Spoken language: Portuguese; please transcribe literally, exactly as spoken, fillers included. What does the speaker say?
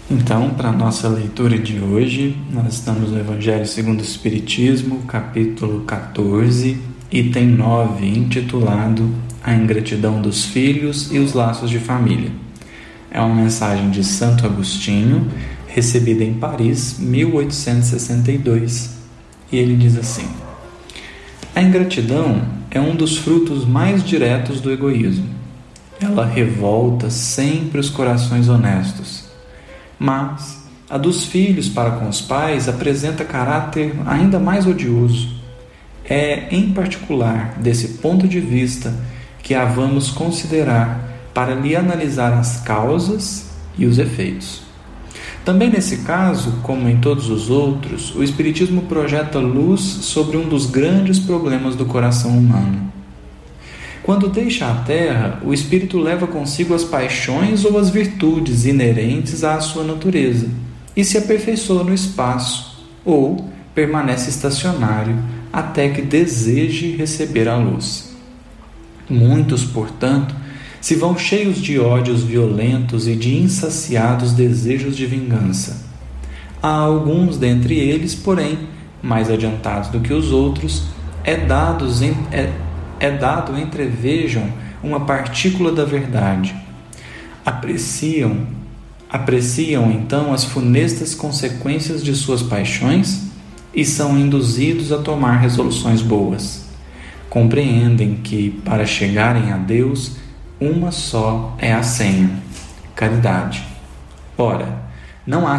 Então, para a nossa leitura de hoje, nós estamos no Evangelho segundo o Espiritismo, capítulo quatorze, item nove, intitulado A Ingratidão dos Filhos e os Laços de Família. É uma mensagem de Santo Agostinho, recebida em Paris, mil oitocentos e sessenta e dois, e ele diz assim: a ingratidão é um dos frutos mais diretos do egoísmo. Ela revolta sempre os corações honestos. Mas a dos filhos para com os pais apresenta caráter ainda mais odioso. É, em particular, desse ponto de vista que a vamos considerar para lhe analisar as causas e os efeitos. Também nesse caso, como em todos os outros, o Espiritismo projeta luz sobre um dos grandes problemas do coração humano. Quando deixa a Terra, o espírito leva consigo as paixões ou as virtudes inerentes à sua natureza e se aperfeiçoa no espaço, ou permanece estacionário até que deseje receber a luz. Muitos, portanto, se vão cheios de ódios violentos e de insaciados desejos de vingança. Há alguns dentre eles, porém, mais adiantados do que os outros, é dados em, é, é dado entrevejam uma partícula da verdade. Apreciam, apreciam então as funestas consequências de suas paixões e são induzidos a tomar resoluções boas. Compreendem que, para chegarem a Deus, uma só é a senha: caridade. Ora, não há